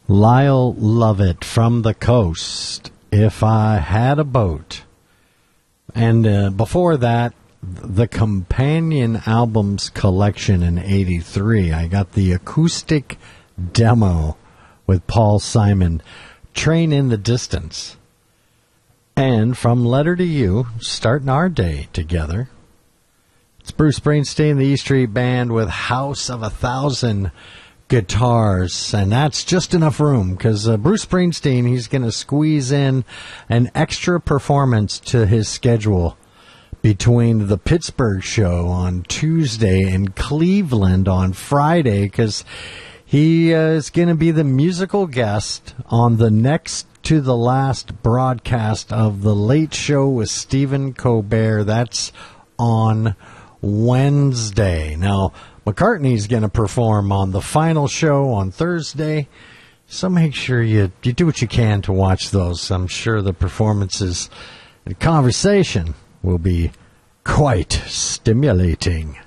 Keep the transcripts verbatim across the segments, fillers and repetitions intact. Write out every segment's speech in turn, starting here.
Lyle Lovett from the Coast, If I Had a Boat. And uh, before that, the Companion Albums collection in eighty-three. I got the acoustic demo with Paul Simon, Train in the Distance. And from Letter to You, starting our day together, it's Bruce Springsteen, the E Street Band, with House of a Thousand Guitars. And that's just enough room, because uh, Bruce Springsteen, he's going to squeeze in an extra performance to his schedule between the Pittsburgh show on Tuesday and Cleveland on Friday, because he uh, is going to be the musical guest on the next to the last broadcast of The Late Show with Stephen Colbert. That's on Wednesday. Now, McCartney's going to perform on the final show on Thursday, so make sure you, you do what you can to watch those. I'm sure the performances and conversation will be quite stimulating.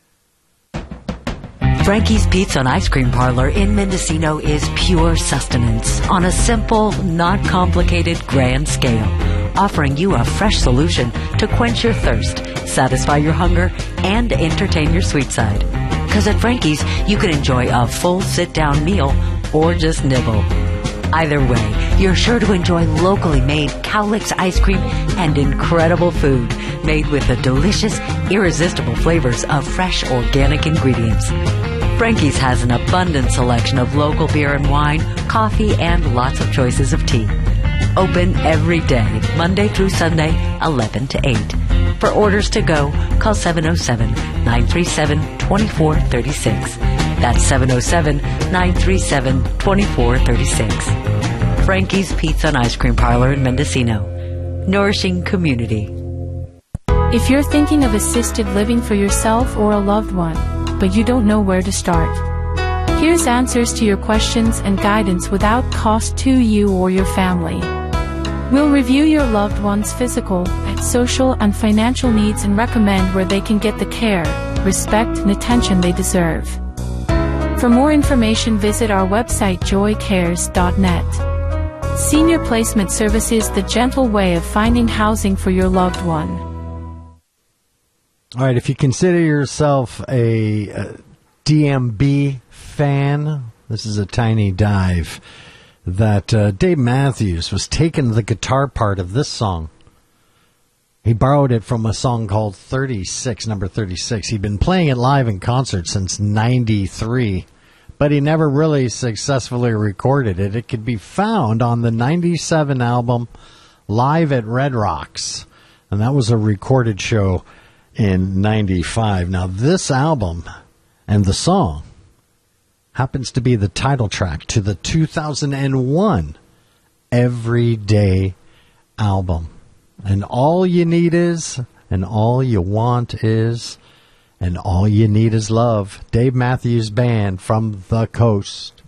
Frankie's Pizza and Ice Cream Parlor in Mendocino is pure sustenance on a simple, not complicated, grand scale, offering you a fresh solution to quench your thirst, satisfy your hunger, and entertain your sweet side. Because at Frankie's, you can enjoy a full sit-down meal or just nibble. Either way, you're sure to enjoy locally made Cowlicks ice cream and incredible food made with the delicious, irresistible flavors of fresh organic ingredients. Frankie's has an abundant selection of local beer and wine, coffee, and lots of choices of tea. Open every day, Monday through Sunday, eleven to eight. For orders to go, call seven oh seven, nine three seven, two four three six. That's seven oh seven, nine three seven, two four three six. Frankie's Pizza and Ice Cream Parlor in Mendocino. Nourishing community. If you're thinking of assisted living for yourself or a loved one, but you don't know where to start, here's answers to your questions and guidance without cost to you or your family. We'll review your loved one's physical, social, and financial needs and recommend where they can get the care, respect, and attention they deserve. For more information, visit our website joy cares dot net. Senior Placement Services, the gentle way of finding housing for your loved one. All right, if you consider yourself a, a D M B fan, this is a tiny dive, that uh, Dave Matthews was taking the guitar part of this song. He borrowed it from a song called thirty-six, number thirty-six. He'd been playing it live in concert since ninety-three, but he never really successfully recorded it. It could be found on the ninety-seven album Live at Red Rocks, and that was a recorded show in ninety-five. Now, this album and the song happens to be the title track to the two thousand one Everyday album. And all you need is, and all you want is, and all you need is love. Dave Matthews Band from the Coast.